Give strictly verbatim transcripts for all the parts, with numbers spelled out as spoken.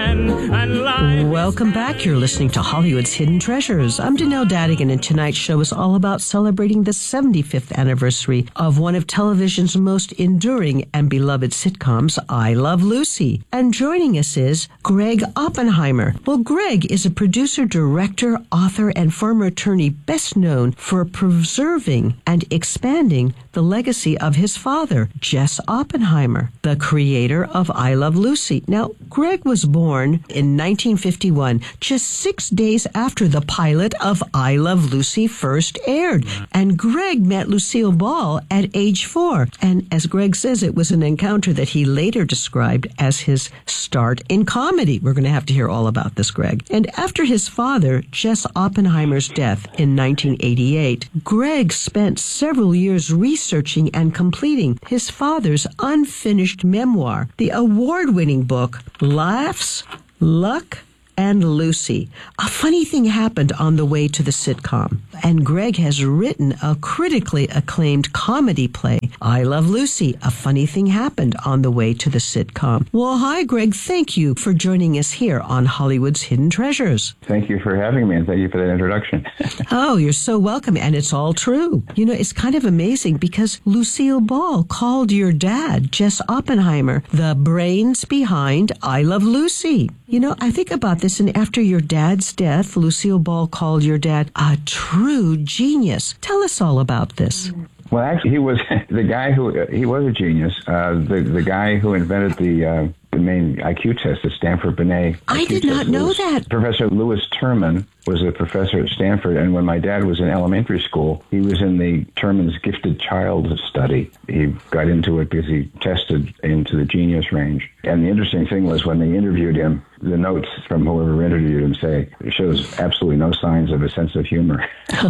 again. And life Welcome back. You're listening to Hollywood's Hidden Treasures. I'm Danelle Dadigan, and tonight's show is all about celebrating the seventy-fifth anniversary of one of television's most enduring and beloved sitcoms, I Love Lucy. And joining us is Greg Oppenheimer. Well, Greg is a producer, director, author, and former attorney best known for preserving and expanding the legacy of his father, Jess Oppenheimer, the creator of I Love Lucy. Now, Greg was born in nineteen fifty-one, just six days after the pilot of I Love Lucy first aired. And Greg met Lucille Ball at age four. And as Greg says, it was an encounter that he later described as his start in comedy. We're going to have to hear all about this, Greg. And after his father, Jess Oppenheimer's death in nineteen eighty-eight, Greg spent several years researching and completing his father's unfinished memoir, the award-winning book, Laughs, Luck, and Lucy. A funny thing happened on the way to the sitcom, and Greg has written a critically acclaimed comedy play, I Love Lucy. A funny thing happened on the way to the sitcom. Well, hi, Greg. Thank you for joining us here on Hollywood's Hidden Treasures. Thank you for having me, and thank you for that introduction. Oh, you're so welcome, and it's all true. You know, it's kind of amazing because Lucille Ball called your dad, Jess Oppenheimer, the brains behind I Love Lucy. You know, I think about this, and after your dad's death, Lucille Ball called your dad a true genius. Tell us all about this. Well, actually, he was the guy who, he was a genius. Uh, the, the guy who invented the, uh, the main I Q test, the Stanford-Binet I did not know Lewis, that. Professor Louis Terman was a professor at Stanford, and when my dad was in elementary school, he was in the Terman's gifted child study. He got into it because he tested into the genius range. And the interesting thing was when they interviewed him, the notes from whoever interviewed him say it shows absolutely no signs of a sense of humor.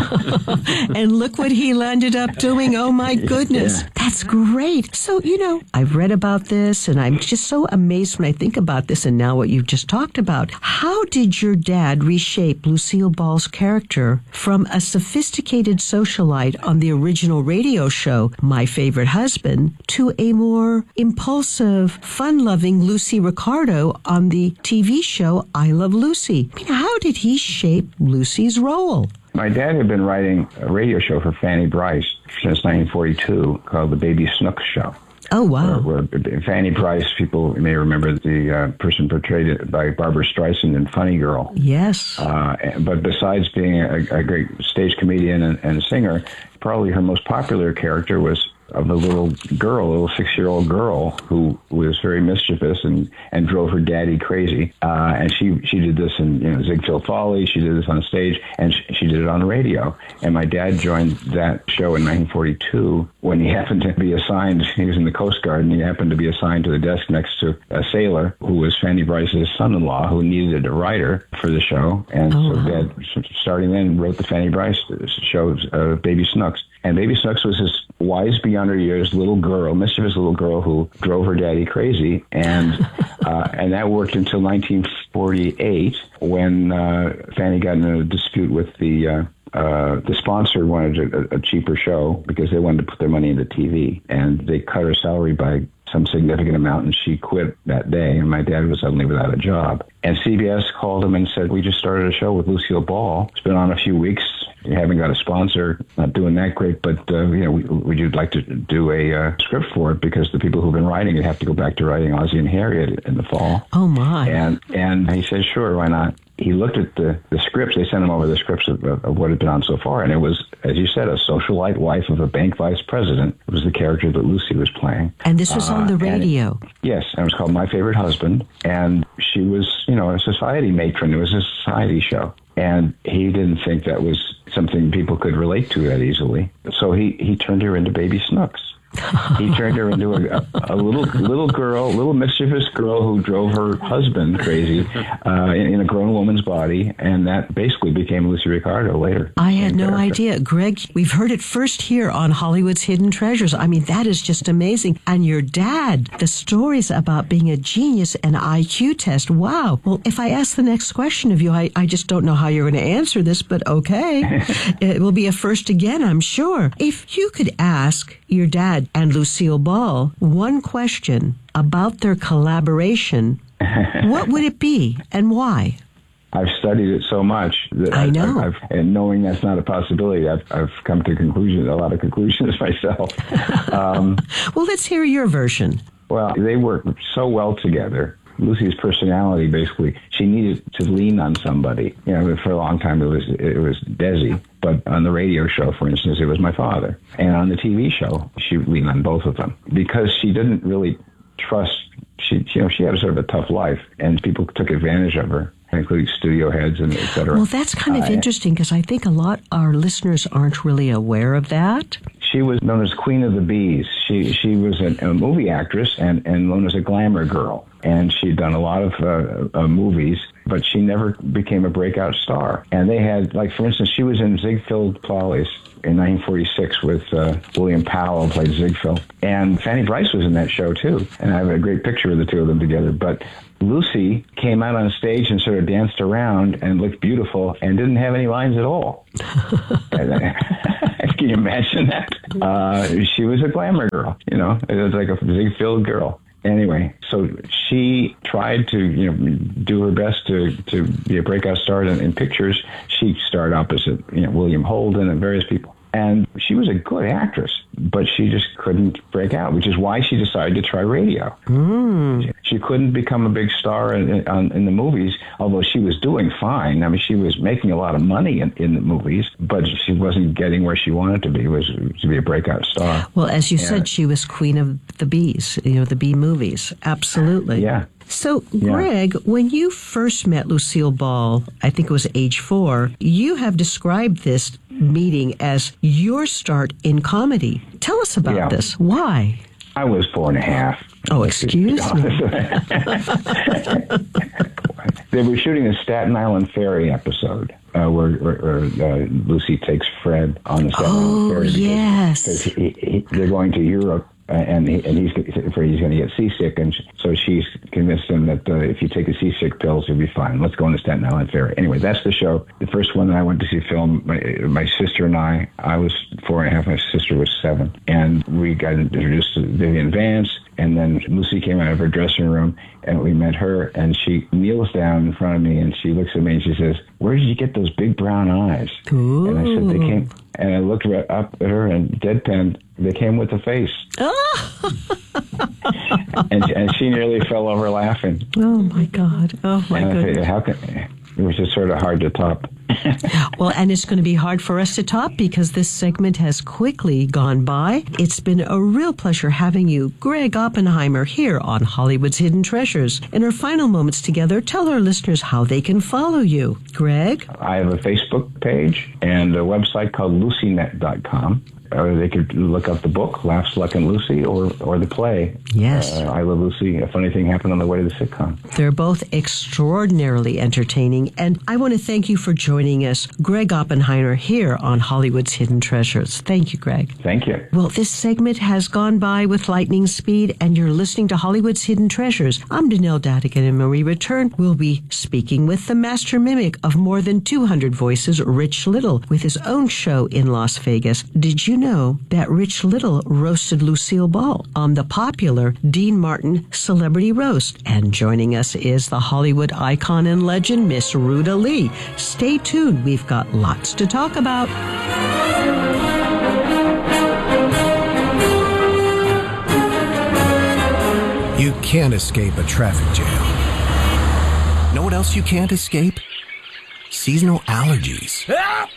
And look what he landed up doing. Oh, my goodness. Yeah. That's great. So, you know, I've read about this, and I'm just so amazed when I think about this and now what you've just talked about. How did your dad reshape Lucille Ball's character from a sophisticated socialite on the original radio show, My Favorite Husband, to a more impulsive, fun-loving Lucy Ricardo on the T V show I Love Lucy? I mean, how did he shape Lucy's role? My dad had been writing a radio show for Fanny Brice since nineteen forty-two called The Baby Snooks Show. Oh, wow. Where, where Fanny Brice, people may remember the uh, person portrayed by Barbara Streisand in Funny Girl. Yes. Uh, but besides being a, a great stage comedian and, and singer, probably her most popular character was of the little girl, a little six-year-old girl who was very mischievous and, and drove her daddy crazy. Uh, and she, she did this in, you know, Ziegfeld Folly. She did this on stage, and she, she did it on the radio. And my dad joined that show in nineteen forty-two when he happened to be assigned, he was in the Coast Guard, and he happened to be assigned to the desk next to a sailor who was Fanny Brice's son-in-law who needed a writer for the show. And oh, so wow. Dad, starting then, wrote the Fanny Brice show, uh, Baby Snooks. And Baby Snooks was this wise beyond her years little girl, mischievous little girl who drove her daddy crazy. And uh, and that worked until nineteen forty-eight when uh, Fanny got in a dispute with the uh, uh, the sponsor wanted a, a cheaper show because they wanted to put their money into T V. And they cut her salary by some significant amount, and she quit that day, and my dad was suddenly without a job. And C B S called him and said, we just started a show with Lucille Ball. It's been on a few weeks. You haven't got a sponsor, not doing that great, but, uh, you know, would you like to do a uh, script for it? Because the people who've been writing it have to go back to writing Ozzie and Harriet in the fall. Oh, my. And and he said, sure, why not? He looked at the, the scripts. They sent him over the scripts of, of, of what had been on so far. And it was, as you said, a socialite wife of a bank vice president. It was the character that Lucy was playing. And this was uh, on the radio. It, yes. And it was called My Favorite Husband. And she was, you know, a society matron. It was a society show. And he didn't think that was something people could relate to that easily. So he, he turned her into Baby Snooks. He turned her into a, a little little girl, little mischievous girl who drove her husband crazy uh, in, in a grown woman's body, and that basically became Lucy Ricardo later. I had no character. idea. Greg, we've heard it first here on Hollywood's Hidden Treasures. I mean, that is just amazing. And your dad, the stories about being a genius and I Q test. Wow. Well, if I ask the next question of you, I, I just don't know how you're going to answer this, but okay. It will be a first again, I'm sure. If you could ask your dad and Lucille Ball one question about their collaboration, What would it be and why? I've studied it so much that I know. I've, I've, and knowing that's not a possibility, I've, I've come to conclusions, a lot of conclusions myself. Um, well, let's hear your version. Well, they work so well together. Lucy's personality, basically, she needed to lean on somebody. You know, for a long time it was it was Desi, but on the radio show, for instance, it was my father. And on the T V show, she would lean on both of them because she didn't really trust. She, you know, she had a sort of a tough life, and people took advantage of her, including studio heads and et cetera. Well, that's kind of uh, interesting because I think a lot of our listeners aren't really aware of that. She was known as Queen of the Bees. She she was a, a movie actress and, and known as a glamour girl. And she'd done a lot of uh, uh, movies, but she never became a breakout star. And they had, like, for instance, she was in Ziegfeld Follies in nineteen forty-six with uh, William Powell, who played Ziegfeld. And Fanny Brice was in that show, too. And I have a great picture of the two of them together. But Lucy came out on stage and sort of danced around and looked beautiful and didn't have any lines at all. Can you imagine that? Uh, she was a glamour girl, you know. It was like a Ziegfeld girl. Anyway, so she tried to, you know, do her best to, to be a breakout star in, in pictures. She starred opposite, you know, William Holden and various people. And she was a good actress, but she just couldn't break out, which is why she decided to try radio. Mm. She couldn't become a big star in, in, in the movies, although she was doing fine. I mean, she was making a lot of money in, in the movies, but she wasn't getting where she wanted to be, was to be a breakout star. Well, as you and, said, she was queen of the bees, you know, the bee movies. Absolutely. Yeah. So, Greg, yeah. when you first met Lucille Ball, I think it was age four, you have described this meeting as your start in comedy. Tell us about yeah. this. Why? I was four and a half. Oh, excuse me. They were shooting a Staten Island Ferry episode uh, where, where, where uh, Lucy takes Fred on the Staten oh, Island Ferry. Oh, yes. Because he, he, they're going to Europe. Uh, and he, and he's afraid he's going to get seasick, and so she's convinced him that uh, if you take the seasick pills, you'll be fine. Let's go on the Staten Island Ferry. Anyway, that's the show. The first one that I went to see film, my, my sister and I, I was four and a half, my sister was seven, and we got introduced to Vivian Vance, and then Lucy came out of her dressing room, and we met her, and she kneels down in front of me, and she looks at me, and she says, "Where did you get those big brown eyes?" Ooh. And I said, "They came," and I looked right up at her, and deadpan, they came with the face. and, and she nearly fell over laughing. Oh, my God. Oh, my and goodness. I said, how can, it was just sort of hard to top. Well, and it's going to be hard for us to top because this segment has quickly gone by. It's been a real pleasure having you, Greg Oppenheimer, here on Hollywood's Hidden Treasures. In our final moments together, tell our listeners how they can follow you. Greg? I have a Facebook page and a website called lucy net dot com. Or they could look up the book, Laughs, Luck, and Lucy, or or the play. Yes. Uh, I Love Lucy, A Funny Thing Happened on the Way to the Sitcom. They're both extraordinarily entertaining, and I want to thank you for joining us, Greg Oppenheimer, here on Hollywood's Hidden Treasures. Thank you, Greg. Thank you. Well, this segment has gone by with lightning speed, and you're listening to Hollywood's Hidden Treasures. I'm Danelle Dadigan, and when we return, we'll be speaking with the master mimic of more than two hundred voices, Rich Little, with his own show in Las Vegas. Did you know that Rich Little roasted Lucille Ball on the popular Dean Martin Celebrity Roast? And joining us is the Hollywood icon and legend, Miss Ruta Lee. Stay tuned. We've got lots to talk about. You can't escape a traffic jam. Know what else you can't escape? Seasonal allergies.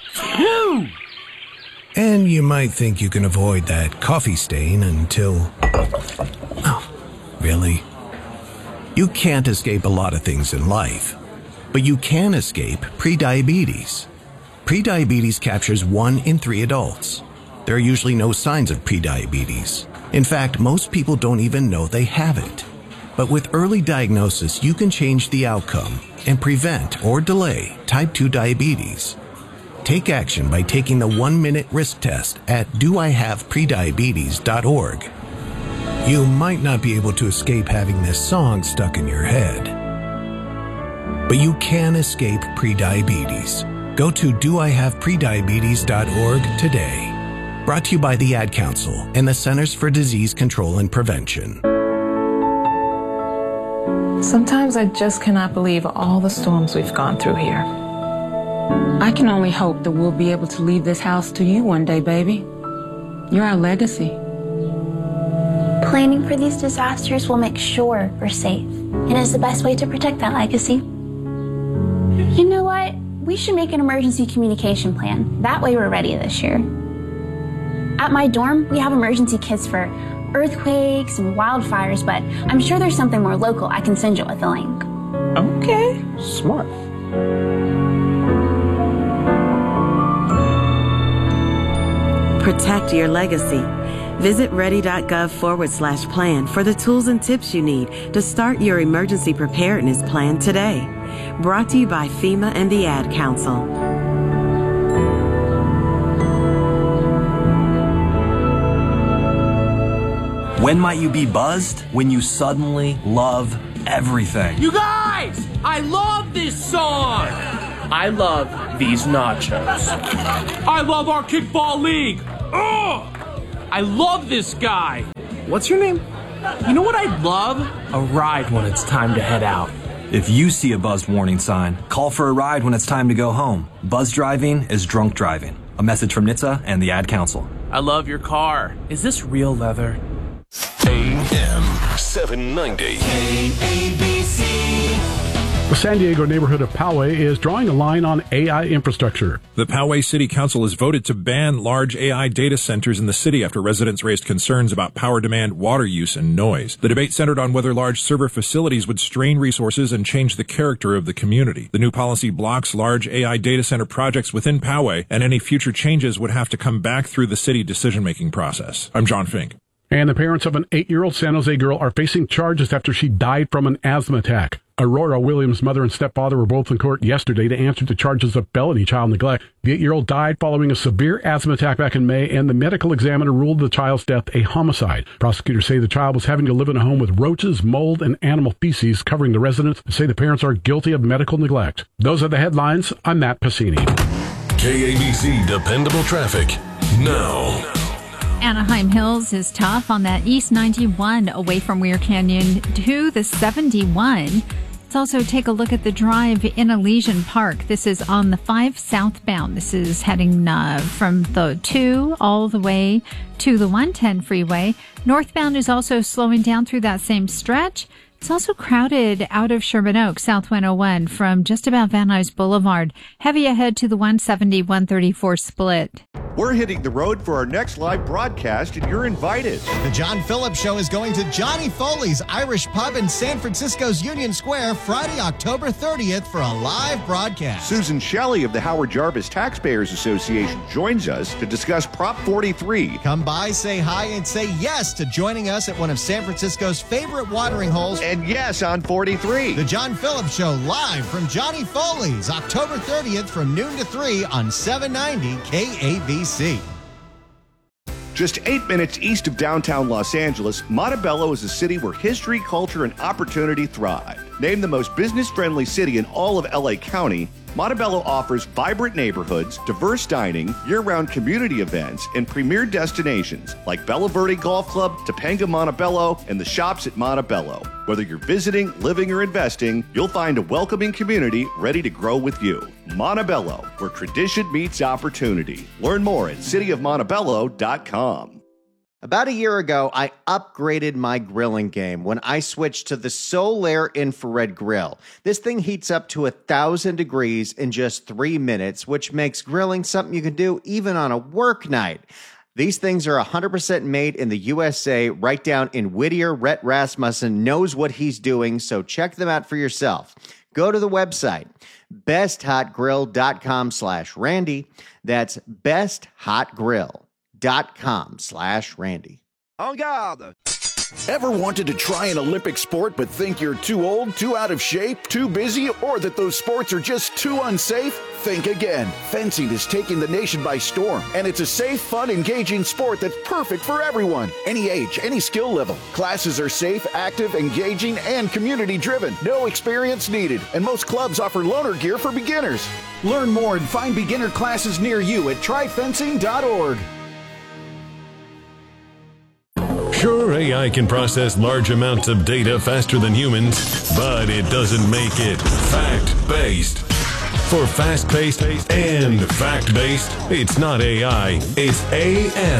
And you might think you can avoid that coffee stain until... Oh, really? You can't escape a lot of things in life, but you can escape prediabetes. Prediabetes captures one in three adults. There are usually no signs of prediabetes. In fact, most people don't even know they have it. But with early diagnosis, you can change the outcome and prevent or delay type two diabetes. Take action by taking the one-minute risk test at do I have prediabetes dot org. You might not be able to escape having this song stuck in your head, but you can escape prediabetes. Go to do I have prediabetes dot org today. Brought to you by the Ad Council and the Centers for Disease Control and Prevention. Sometimes I just cannot believe all the storms we've gone through here. I can only hope that we'll be able to leave this house to you one day, baby. You're our legacy. Planning for these disasters will make sure we're safe, and is the best way to protect that legacy. You know what? We should make an emergency communication plan. That way we're ready this year. At my dorm, we have emergency kits for earthquakes and wildfires, but I'm sure there's something more local I can send you with a link. Okay, smart. Protect your legacy. Visit ready.gov forward slash plan for the tools and tips you need to start your emergency preparedness plan today. Brought to you by FEMA and the Ad Council. When might you be buzzed? When you suddenly love everything. You guys! I love this song! I love these nachos. I love our kickball league! Ugh! I love this guy! What's your name? You know what I'd love? A ride when it's time to head out. If you see a buzzed warning sign, call for a ride when it's time to go home. Buzz driving is drunk driving. A message from N H T S A and the Ad Council. I love your car. Is this real leather? A M seven ninety. K A B C. The San Diego neighborhood of Poway is drawing a line on A I infrastructure. The Poway City Council has voted to ban large A I data centers in the city after residents raised concerns about power demand, water use, and noise. The debate centered on whether large server facilities would strain resources and change the character of the community. The new policy blocks large A I data center projects within Poway, and any future changes would have to come back through the city decision-making process. I'm John Fink. And the parents of an eight-year-old San Jose girl are facing charges after she died from an asthma attack. Aurora Williams' mother and stepfather were both in court yesterday to answer to charges of felony child neglect. The eight-year-old died following a severe asthma attack back in May, and the medical examiner ruled the child's death a homicide. Prosecutors say the child was having to live in a home with roaches, mold, and animal feces covering the residence. They say the parents are guilty of medical neglect. Those are the headlines. I'm Matt Pacini. K A B C Dependable Traffic now. Anaheim Hills is tough on that East ninety-one away from Weir Canyon to the seventy-one. Let's also take a look at the drive in Elysian Park. This is on the five southbound. This is heading uh, from the two all the way to the one ten freeway. Northbound is also slowing down through that same stretch. It's also crowded out of Sherman Oaks, South one oh one, from just about Van Nuys Boulevard. Heavy ahead to the one seventy, one thirty-four split. We're hitting the road for our next live broadcast, and you're invited. The John Phillips Show is going to Johnny Foley's Irish Pub in San Francisco's Union Square Friday, October thirtieth for a live broadcast. Susan Shelley of the Howard Jarvis Taxpayers Association joins us to discuss Prop forty-three. Come by, say hi, and say yes to joining us at one of San Francisco's favorite watering holes. And yes on forty-three. The John Phillips Show live from Johnny Foley's October thirtieth from noon to three on seven ninety K A B C. Just eight minutes east of downtown Los Angeles, Montebello is a city where history, culture, and opportunity thrive. Named the most business-friendly city in all of L A County, Montebello offers vibrant neighborhoods, diverse dining, year-round community events, and premier destinations like Bella Verde Golf Club, Topanga Montebello, and the shops at Montebello. Whether you're visiting, living, or investing, you'll find a welcoming community ready to grow with you. Montebello, where tradition meets opportunity. Learn more at city of montebello dot com. About a year ago, I upgraded my grilling game when I switched to the Solaire Infrared Grill. This thing heats up to a thousand degrees in just three minutes, which makes grilling something you can do even on a work night. These things are one hundred percent made in the U S A, right down in Whittier. Rhett Rasmussen knows what he's doing, so check them out for yourself. Go to the website, besthotgrill.com slash Randy. That's besthotgrill.com slash Randy. En garde! Ever wanted to try an Olympic sport but think you're too old, too out of shape, too busy, or that those sports are just too unsafe? Think again. Fencing is taking the nation by storm, and it's a safe, fun, engaging sport that's perfect for everyone. Any age, any skill level. Classes are safe, active, engaging, and community-driven. No experience needed, and most clubs offer loaner gear for beginners. Learn more and find beginner classes near you at try fencing dot org. Sure, A I can process large amounts of data faster than humans, but it doesn't make it fact-based. For fast-paced and fact-based, it's not A I, it's A M.